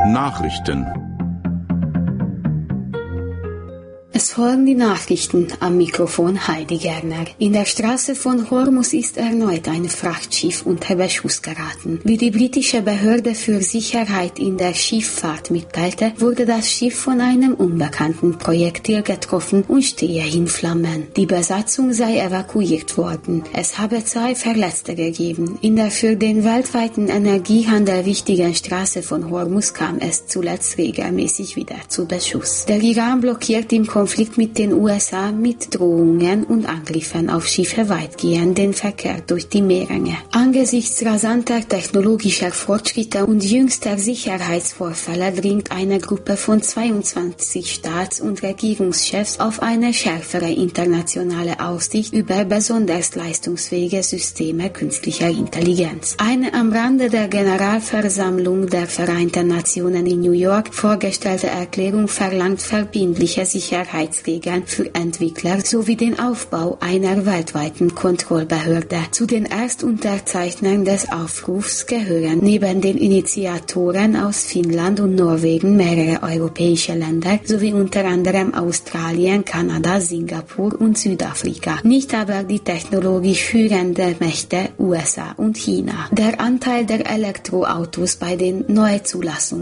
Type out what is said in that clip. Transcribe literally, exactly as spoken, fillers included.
Nachrichten. Es folgen die Nachrichten, am Mikrofon Heidi Gerner. In der Straße von Hormuz ist erneut ein Frachtschiff unter Beschuss geraten. Wie die britische Behörde für Sicherheit in der Schifffahrt mitteilte, wurde das Schiff von einem unbekannten Projektil getroffen und stehe in Flammen. Die Besatzung sei evakuiert worden. Es habe zwei Verletzte gegeben. In der für den weltweiten Energiehandel wichtigen Straße von Hormuz kam es zuletzt regelmäßig wieder zu Beschuss. Der Iran blockiert im Konflikt mit den U S A mit Drohungen und Angriffen auf Schiffe weitgehend den Verkehr durch die Meerenge. Angesichts rasanter technologischer Fortschritte und jüngster Sicherheitsvorfälle dringt eine Gruppe von zweiundzwanzig Staats- und Regierungschefs auf eine schärfere internationale Aufsicht über besonders leistungsfähige Systeme künstlicher Intelligenz. Eine am Rande der Generalversammlung der Vereinten Nationen in New York vorgestellte Erklärung verlangt verbindliche Sicherheitsregeln für Entwickler sowie den Aufbau einer weltweiten Kontrollbehörde. Zu den Erstunterzeichnern des Aufrufs gehören neben den Initiatoren aus Finnland und Norwegen mehrere europäische Länder sowie unter anderem Australien, Kanada, Singapur und Südafrika. Nicht aber die technologisch führenden Mächte U S A und China. Der Anteil der Elektroautos bei den Neuzulassungen